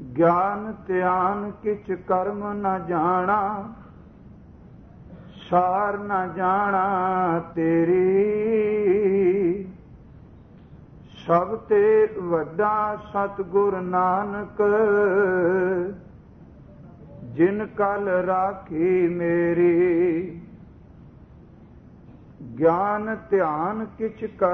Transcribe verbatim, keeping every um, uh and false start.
ਗਿਆਨ ਧਿਆਨ ਕਿਛ ਕਰਮ ਨ ਜਾਣਾ, ਸਾਰ ਨ ਜਾਣਾ ਤੇਰੀ। ਸਭ ਤੇ ਵੱਡਾ ਸਤਿਗੁਰ ਨਾਨਕ, ਜਿਨ ਕਲ ਰਾਖੀ ਮੇਰੀ। ਗਿਆਨ ਧਿਆਨ ਕਿਛ ਕਰ